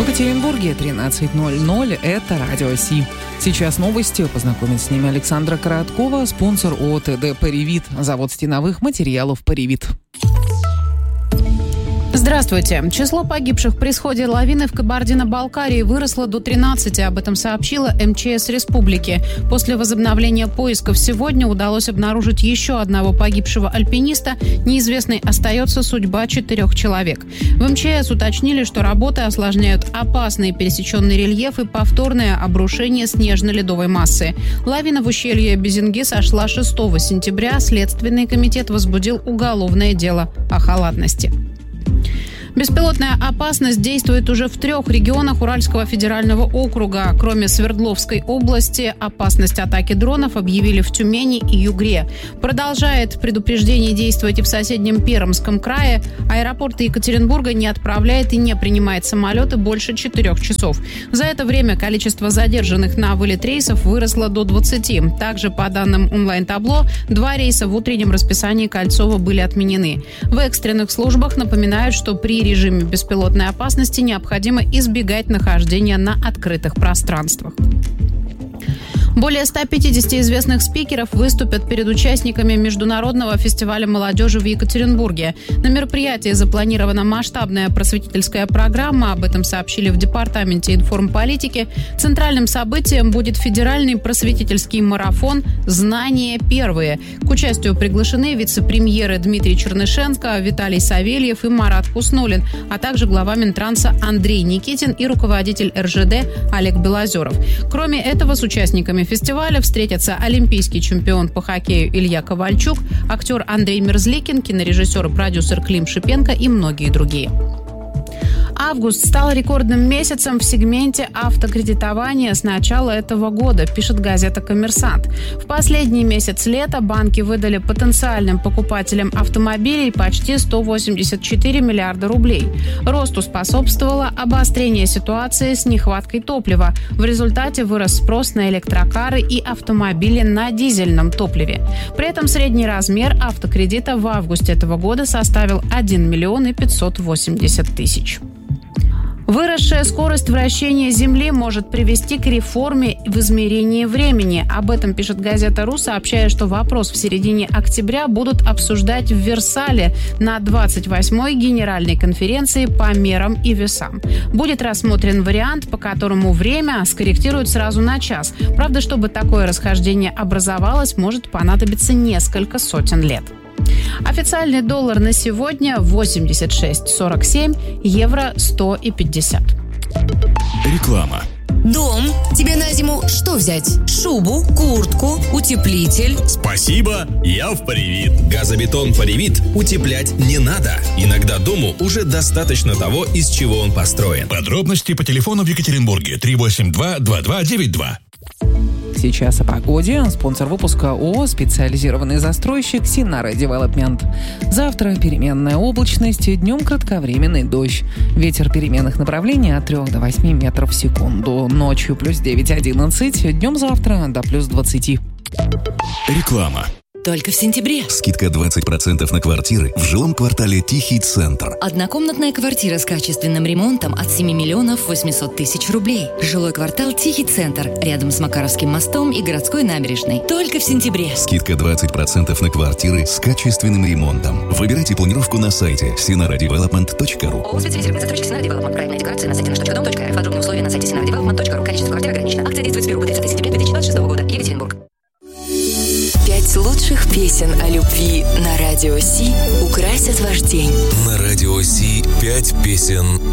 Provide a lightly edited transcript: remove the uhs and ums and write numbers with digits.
В Екатеринбурге 13:00. Это Радио Си. Сейчас новости. Познакомит с ними Александра Короткова, спонсор ООТ «Паривит», завод стеновых материалов «Паривит». Здравствуйте. Число погибших при сходе лавины в Кабардино-Балкарии выросло до 13. Об этом сообщила МЧС Республики. После возобновления поисков сегодня удалось обнаружить еще одного погибшего альпиниста. Неизвестной остается судьба 4 человек. В МЧС уточнили, что работы осложняют опасные пересеченные рельефы и повторное обрушение снежно-ледовой массы. Лавина в ущелье Безинги сошла 6 сентября. Следственный комитет возбудил уголовное дело о халатности. Беспилотная опасность действует уже в 3 регионах Уральского федерального округа. Кроме Свердловской области, опасность атаки дронов объявили в Тюмени и Югре. Продолжает предупреждение действовать и в соседнем Пермском крае. Аэропорт Екатеринбурга не отправляет и не принимает самолеты больше 4 часов. За это время количество задержанных на вылет рейсов выросло до 20. Также, по данным онлайн-табло, 2 рейса в утреннем расписании Кольцова были отменены. В экстренных службах напоминают, что при режиме беспилотной опасности необходимо избегать нахождения на открытых пространствах. Более 150 известных спикеров выступят перед участниками Международного фестиваля молодежи в Екатеринбурге. На мероприятии запланирована масштабная просветительская программа. Об этом сообщили в Департаменте информполитики. Центральным событием будет федеральный просветительский марафон «Знания первые». К участию приглашены вице-премьеры Дмитрий Чернышенко, Виталий Савельев и Марат Хуснуллин, а также глава Минтранса Андрей Никитин и руководитель РЖД Олег Белозеров. Кроме этого, с участниками фестиваля встретятся олимпийский чемпион по хоккею Илья Ковальчук, актер Андрей Мерзликин, кинорежиссер и продюсер Клим Шипенко и многие другие. Август стал рекордным месяцем в сегменте автокредитования с начала этого года, пишет газета «Коммерсант». В последний месяц лета банки выдали потенциальным покупателям автомобилей почти 184 миллиарда рублей. Росту способствовало обострение ситуации с нехваткой топлива. В результате вырос спрос на электрокары и автомобили на дизельном топливе. При этом средний размер автокредита в августе этого года составил 1 миллион 580 тысяч. Выросшая скорость вращения Земли может привести к реформе в измерении времени. Об этом пишет газета «Ру», сообщая, что вопрос в середине октября будут обсуждать в Версале на 28-й Генеральной конференции по мерам и весам. Будет рассмотрен вариант, по которому время скорректируют сразу на час. Правда, чтобы такое расхождение образовалось, может понадобиться несколько сотен лет. Официальный доллар на сегодня 86,47, евро 100,50. Реклама. Дом. Тебе на зиму что взять? Шубу, куртку, утеплитель? Спасибо, я в Паривит. Газобетон Паривит утеплять не надо. Иногда дому уже достаточно того, из чего он построен. Подробности по телефону в Екатеринбурге 382-2292. Сейчас о погоде. Спонсор выпуска ООО «Специализированный застройщик Синара Девелопмент». Завтра переменная облачность, днем кратковременный дождь. Ветер переменных направлений от 3 до 8 метров в секунду. Ночью плюс 9-11, днем завтра до плюс 20. Реклама. Только в сентябре. Скидка 20% на квартиры в жилом квартале «Тихий центр». Однокомнатная квартира с качественным ремонтом от 7 миллионов 800 тысяч рублей. Жилой квартал «Тихий центр» рядом с Макаровским мостом и городской набережной. Только в сентябре. Скидка 20% на квартиры с качественным ремонтом. Выбирайте планировку на сайте sinaradevelopment.ru. ООО «Специализированный застройщик Синара Девелопмент». Проектная декорация на сайте nаш.дом.рф. Подробные условия на сайте sinaradevelopment.ru. Количество квартир ограничено. Акция действует с 1 по 30 сентября 2026 года. Екатеринбург. 5 лучших песен о любви на Радио Си украсят ваш день. На Радио Си 5 песен